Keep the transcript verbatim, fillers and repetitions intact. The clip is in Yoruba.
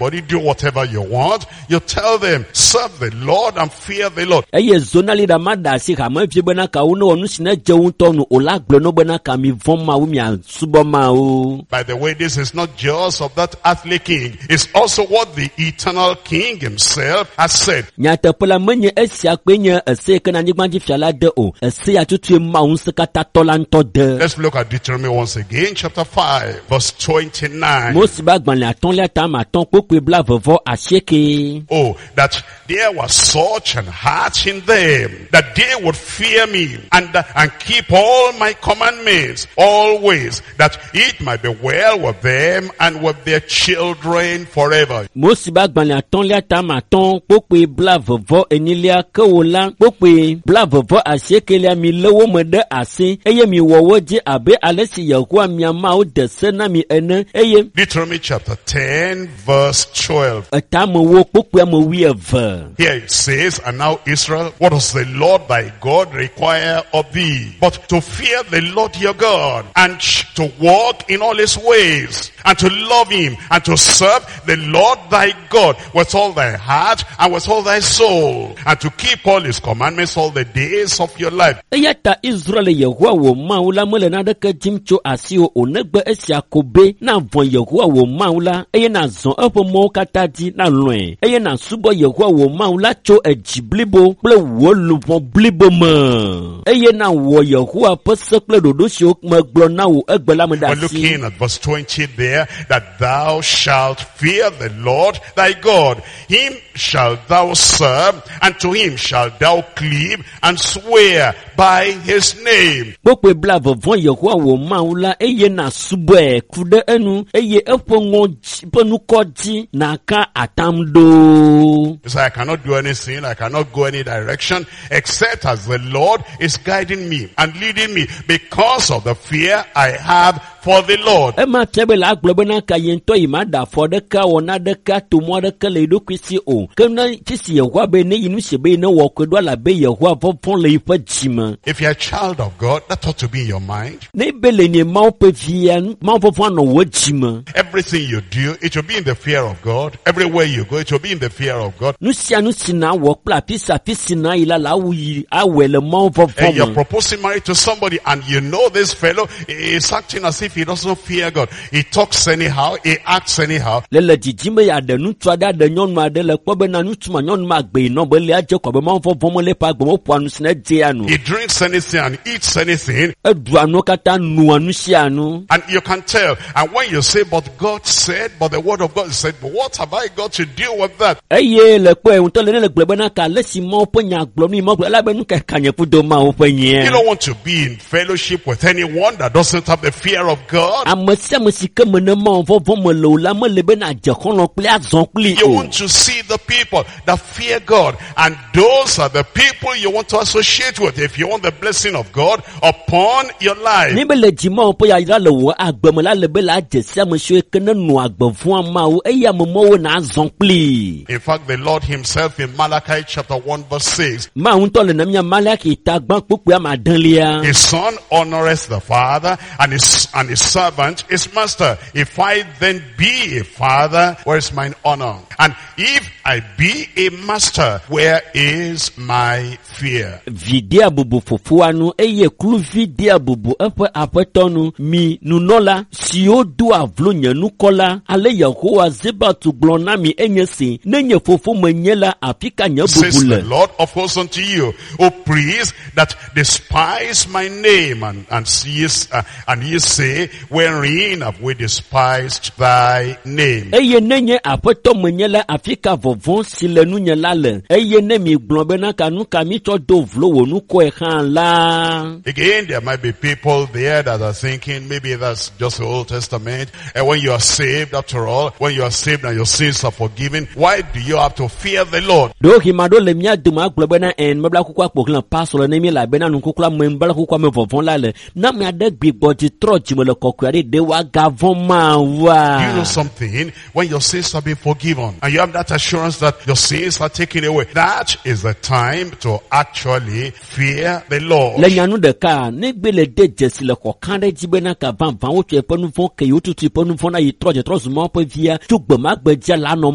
anybody, do whatever you want. You tell them, serve the Lord and fear the Lord. Eye zonali da mada si kama fi bena ka uno onu sina jeun tonu ola gbe no bena ka mi von ma wo mi subo ma o. By the way, this is not just of that earthly king. It's also what the eternal king himself has said. Nyata pola menye esia kwenye ese kana nyigbanji fiala de o. Ese atutu ma un sekata tolanto de. Let's look at Deuteronomy once again, chapter five, verse twenty-nine. Mo si ba gban le aton le ta ma ton pope bla vovo aseke. Oh, that there was such an heart in them, that they would fear me and, uh, and keep all my commandments always, that it might be well with them and with their children forever. Mo si ba gban le aton le ta ma ton pope bla vovo enilia kola pope bla vovo aseke le mi lowo mo de ase eye mi wowo je abe alesi yahuwa mi ama o de sena mi ene eye. Deuteronomy chapter ten verse twelve. Eta mo wo pope mo wi eve. Here it says, and now Israel, what does the Lord thy God require of thee? But to fear the Lord your God, and to walk in all his ways, and to love him, and to serve the Lord thy God with all thy heart and with all thy soul, and to keep all his commandments all the days of your life. Eyata Israel Yehowa wo maula mole na de jimcho asio onegbe esia kobe na von Yehowa wo maula eye na zon epo mo kataji na loin eye na subo Yehowa wo maula cho ejiblibo ple wo luvon blibo mo eye na wo Yehowa pesekle dodo sio meglo na wo egbela me We're dasi. looking at verse twenty there, that thou shalt fear the Lord thy God. Him shalt thou serve, and to him shalt thou cleave and swear by his name. Pope bla von Yehowa wo maula eye na subo e kude enu eye epo ngo ponu koji na ka atamdo. So I cannot do anything, I cannot go any direction, except as the Lord is guiding me and leading me, because of the fear I have for the Lord. Emma tebe la globe na ka yento imada for the ka wona de ka to mo de ka le do kwisi o. Kana tisi Yehowa be ne yinu shebe ne wo kwedo la be Yehowa fofon le ifa jima. If you're a child of God, that ought to be in your mind. Ne bele ne ma pe fian ma fofon no wo jima. Everything you do, it will be in the fear of God. Everywhere you go, it will be in the fear of God. Nu sia nu sina wo pla pisa pisina ila la wi awele ma And you're fofon. proposing marriage to somebody, and you know this fellow is acting as if he doesn't fear God. He talks anyhow, he acts anyhow. Lele jijime ya de nu twada de nyonu ade le kwobe na nu tuma nyonu ma gbe no be le aje kwobe ma fofon mo le pa gbo mo po anu sina je anu. He drinks anything and eats anything, Edu anu kata nu anu si anu. and you can tell. And when you say, but God said, but the word of God said, but what have I got to do with that? Eye le pe un to le le glebe na ka lesi mo po nya glo mi mo la be nu ka kanye pudo ma o pe You nye. don't want to be in fellowship with anyone that doesn't have the fear of God. Amese musike me ne ma vo vo mo lo la mo le be na je kono ple azon ple You o. want to see the people that fear God, and those are the people you want to associate with if you want the blessing of God upon your life. Ni be le ji mo po ya ira le wo agbe mo la le be la je se mo so ke ne nu agbe fun ma o eya mo mo wo na azon ple. In fact, the Lord himself in Malachi chapter one verse six, Ma un to le na mi Malaki ta gban popo ma dan lia. his son honoreth the father, and his and his servant his master. If I then be a father, where is mine honor? And if I be a master, where is my fear? Vidia bubu fofo anu eye klu vidia bubu epe apetonu mi nunola si o do avlo nyanu kola ale Yehowa zeba tu glona mi enyesi nenye fofo menyela afika nya Says the bubule. Lord of hosts unto you, O priests that despise my name, and and ye uh, and ye say, wherein have we despised thy name? Eye nenye apeto menyela afika vovon silenu nyela le eye ne mi glonbe na kanu kami to do vlo wonu ko e kan la. Again, there might be people there that are thinking maybe that's just the Old Testament. And when you are saved, after all, when you are saved and your sins are forgiven, why do you have to fear the Lord? Do himado le mia duma glonbe na en mebla kukwa poklan pasolo ne mi la bena nu kukla membala kukwa me vovon la le na mi ade gbigbo ti troji mo le kokwari de wa gavon ma wa. You know something? When your sins have been forgiven and you have that assurance that your sins are taken away, that is the time to actually fear the Lord. Le nyanu de ka ne gbele de jesi le kokan de jibe na ka van van wo tue ponu fon ke yo tutu ponu fon na yi troje trozu mo pe via tu gbe ma gbe ja la no